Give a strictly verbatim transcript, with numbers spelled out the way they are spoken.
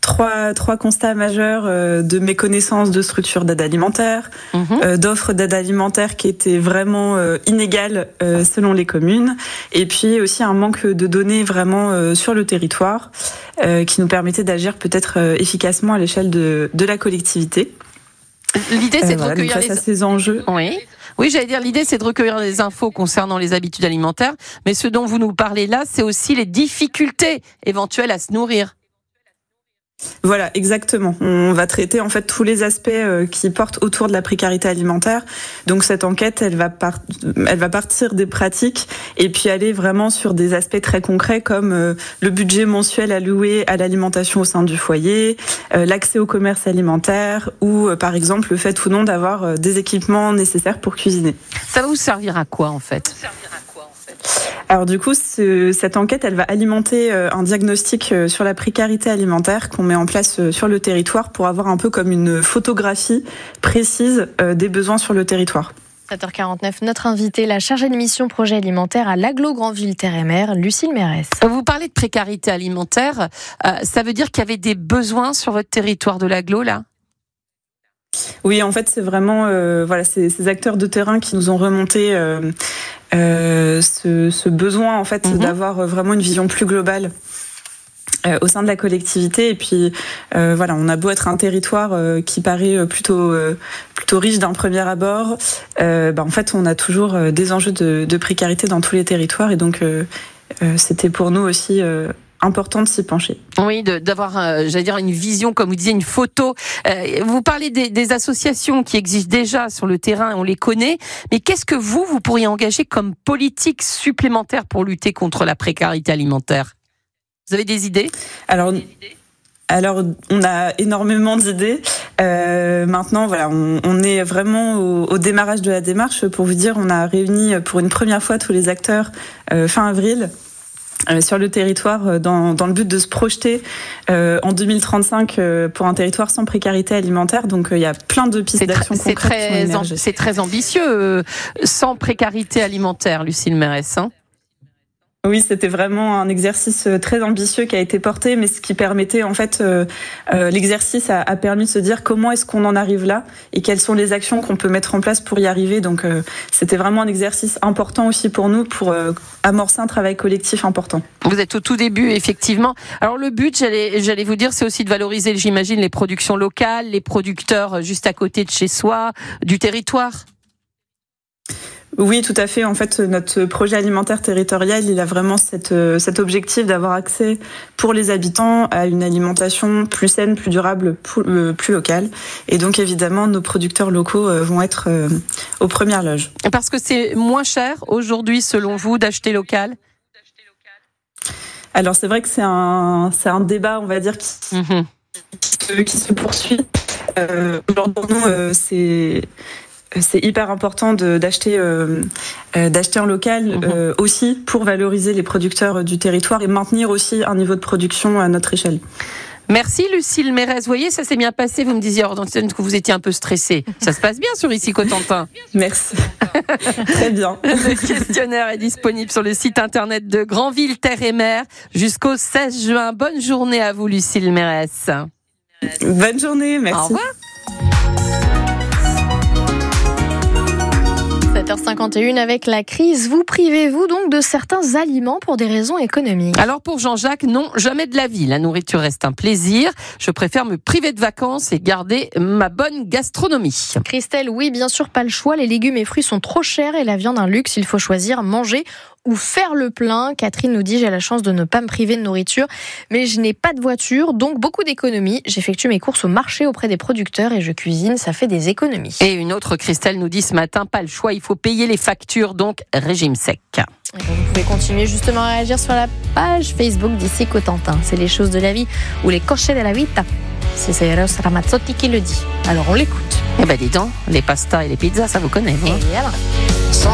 trois, trois constats majeurs euh, de méconnaissance de structures d'aide alimentaire, mmh. euh, d'offres d'aide alimentaire qui étaient vraiment euh, inégales euh, selon les communes, et puis aussi un manque de données vraiment euh, sur le territoire euh, qui nous permettait d'agir peut-être euh, efficacement à l'échelle de, de la collectivité. L'idée, c'est euh, de voilà, recueillir face les... à ces enjeux. Oui. Oui, j'allais dire, l'idée, c'est de recueillir les infos concernant les habitudes alimentaires, mais ce dont vous nous parlez là, c'est aussi les difficultés éventuelles à se nourrir. Voilà, exactement. On va traiter en fait tous les aspects euh, qui portent autour de la précarité alimentaire. Donc cette enquête, elle va part... elle va partir des pratiques et puis aller vraiment sur des aspects très concrets comme euh, le budget mensuel alloué à l'alimentation au sein du foyer, euh, l'accès au commerce alimentaire ou euh, par exemple le fait ou non d'avoir euh, des équipements nécessaires pour cuisiner. Ça va vous servir à quoi en fait ? Alors du coup, ce, cette enquête, elle va alimenter euh, un diagnostic euh, sur la précarité alimentaire qu'on met en place euh, sur le territoire pour avoir un peu comme une photographie précise euh, des besoins sur le territoire. sept heures quarante-neuf, notre invitée, la chargée de mission projet alimentaire à l'Agglo Granville Terre et Mer, Lucille Mérès. Vous parlez de précarité alimentaire, euh, ça veut dire qu'il y avait des besoins sur votre territoire de l'Agglo là ? Oui, en fait, c'est vraiment euh, voilà, c'est, ces acteurs de terrain qui nous ont remonté euh, euh, ce, ce besoin en fait mmh. d'avoir vraiment une vision plus globale euh, au sein de la collectivité. Et puis euh, voilà, on a beau être un territoire euh, qui paraît plutôt euh, plutôt riche d'un premier abord, euh, bah, en fait, on a toujours euh, des enjeux de, de précarité dans tous les territoires. Et donc, euh, euh, c'était pour nous aussi Euh, important de s'y pencher. Oui, de, d'avoir, euh, j'allais dire, une vision, comme vous disiez, une photo. Euh, vous parlez des, des associations qui existent déjà sur le terrain, on les connaît, mais qu'est-ce que vous, vous pourriez engager comme politique supplémentaire pour lutter contre la précarité alimentaire ? Vous avez des idées ? Alors, alors, on a énormément d'idées. Euh, maintenant, voilà, on, on est vraiment au, au démarrage de la démarche. Pour vous dire, on a réuni pour une première fois tous les acteurs euh, fin avril. Euh, sur le territoire dans, dans le but de se projeter euh, en deux mille trente-cinq euh, pour un territoire sans précarité alimentaire. Donc il euh, y a plein de pistes c'est d'action tr- concrètes c'est qui ont très, émergé. C'est très ambitieux, euh, sans précarité alimentaire, Lucille Mérès, hein ? Oui, c'était vraiment un exercice très ambitieux qui a été porté, mais ce qui permettait, en fait, euh, euh, l'exercice a, a permis de se dire comment est-ce qu'on en arrive là et quelles sont les actions qu'on peut mettre en place pour y arriver. Donc, euh, c'était vraiment un exercice important aussi pour nous, pour euh, amorcer un travail collectif important. Vous êtes au tout début, effectivement. Alors, le but, j'allais, j'allais vous dire, c'est aussi de valoriser, j'imagine, les productions locales, les producteurs juste à côté de chez soi, du territoire. Oui, tout à fait. En fait, notre projet alimentaire territorial, il a vraiment cette, cet objectif d'avoir accès pour les habitants à une alimentation plus saine, plus durable, plus, plus locale. Et donc, évidemment, nos producteurs locaux vont être aux premières loges. Parce que c'est moins cher aujourd'hui, selon vous, d'acheter local ? Alors, c'est vrai que c'est un, c'est un débat, on va dire, qui, mmh. qui, se, qui se poursuit. Euh, aujourd'hui, pour nous, euh, c'est... C'est hyper important de, d'acheter, euh, d'acheter en local mmh. euh, aussi pour valoriser les producteurs du territoire et maintenir aussi un niveau de production à notre échelle. Merci Lucille Mérès. Vous voyez, ça s'est bien passé. Vous me disiez hors d'antenne que vous étiez un peu stressée. Ça se passe bien sur Ici Cotentin. Merci. Très bien. Le questionnaire est disponible sur le site internet de Granville Terre et Mer jusqu'au seize juin. Bonne journée à vous Lucille Mérès. Bonne journée, merci. Au revoir. sept heures cinquante et une avec la crise, vous privez-vous donc de certains aliments pour des raisons économiques ? Alors pour Jean-Jacques, non, jamais de la vie. La nourriture reste un plaisir. Je préfère me priver de vacances et garder ma bonne gastronomie. Christelle, oui, bien sûr, pas le choix. Les légumes et fruits sont trop chers et la viande un luxe. Il faut choisir, manger ou faire le plein. Catherine nous dit, j'ai la chance de ne pas me priver de nourriture, mais je n'ai pas de voiture, donc beaucoup d'économies. J'effectue mes courses au marché auprès des producteurs et je cuisine, ça fait des économies. Et une autre, Christelle nous dit ce matin, pas le choix, il faut payer les factures, donc régime sec. Et vous pouvez continuer justement à réagir sur la page Facebook d'Ici Cotentin. C'est les choses de la vie ou les cochets de la vita. C'est Eros Ramazzotti qui le dit. Alors on l'écoute. Eh ben dis donc, les pastas et les pizzas, ça vous connaît, vous, hein ? Et voilà.